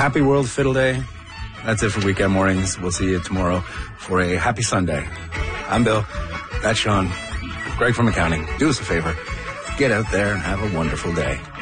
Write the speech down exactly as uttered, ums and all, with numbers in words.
Happy World Fiddle Day. That's it for Weekend Mornings. We'll see you tomorrow for a happy Sunday. I'm Bill. That's Sean. Greg from accounting. Do us a favor. Get out there and have a wonderful day.